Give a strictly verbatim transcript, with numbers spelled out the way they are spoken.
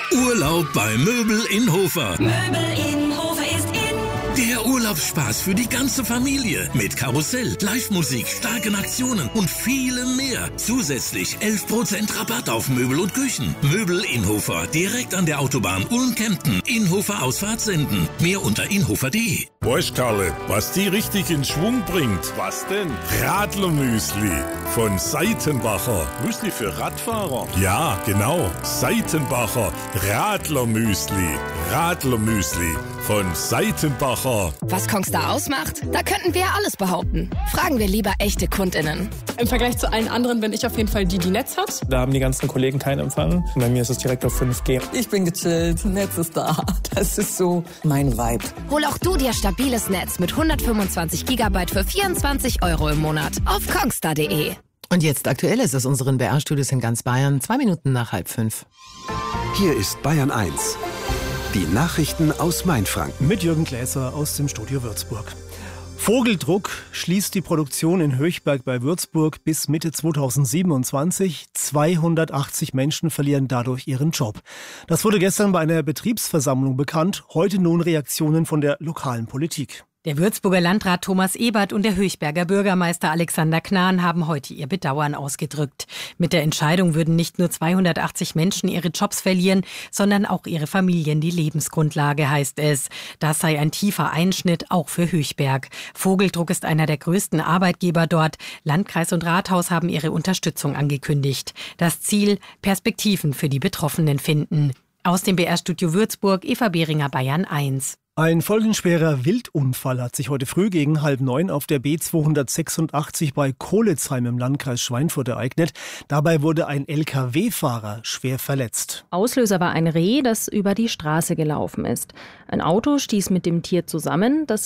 Urlaub bei Möbel in Hofer. Möbel in Hofer ist in. Der Urlaubsspaß für die ganze Familie. Mit Karussell, Live-Musik, starken Aktionen und vielem mehr. Zusätzlich elf Prozent Rabatt auf Möbel und Küchen. Möbel in Hofer. Direkt an der Autobahn Ulm-Kempten. Inhofer Ausfahrt senden. Mehr unter inhofer punkt de. Weißt Karle, was die richtig in Schwung bringt? Was denn? Radlermüsli von Seitenbacher. Müsli für Radfahrer? Ja, genau. Seitenbacher Radlermüsli. Radlermüsli von Seitenbacher. Was Kongstar ausmacht? Da könnten wir ja alles behaupten. Fragen wir lieber echte KundInnen. Im Vergleich zu allen anderen bin ich auf jeden Fall die, die Netz hat. Da haben die ganzen Kollegen keinen Empfang. Bei mir ist es direkt auf fünf G. Ich bin gechillt, Netz ist da. Das ist so mein Vibe. Hol auch du dir stabiles Netz mit hundertfünfundzwanzig Gigabyte für vierundzwanzig Euro im Monat auf kongstar punkt de. Und jetzt aktuell ist es unseren B R-Studios in ganz Bayern, zwei Minuten nach halb fünf. Hier ist Bayern eins. Die Nachrichten aus Mainfranken. Mit Jürgen Gläser aus dem Studio Würzburg. Vogeldruck schließt die Produktion in Höchberg bei Würzburg bis Mitte zweitausendsiebenundzwanzig. zweihundertachtzig Menschen verlieren dadurch ihren Job. Das wurde gestern bei einer Betriebsversammlung bekannt. Heute nun Reaktionen von der lokalen Politik. Der Würzburger Landrat Thomas Ebert und der Höchberger Bürgermeister Alexander Knahn haben heute ihr Bedauern ausgedrückt. Mit der Entscheidung würden nicht nur zweihundertachtzig Menschen ihre Jobs verlieren, sondern auch ihre Familien die Lebensgrundlage, heißt es. Das sei ein tiefer Einschnitt, auch für Höchberg. Vogeldruck ist einer der größten Arbeitgeber dort. Landkreis und Rathaus haben ihre Unterstützung angekündigt. Das Ziel: Perspektiven für die Betroffenen finden. Aus dem B R-Studio Würzburg, Eva Behringer, Bayern eins. Ein folgenschwerer Wildunfall hat sich heute früh gegen halb neun auf der B zweihundertsechsundachtzig bei Kohletsheim im Landkreis Schweinfurt ereignet. Dabei wurde ein L K W-Fahrer schwer verletzt. Auslöser war ein Reh, das über die Straße gelaufen ist. Ein Auto stieß mit dem Tier zusammen, das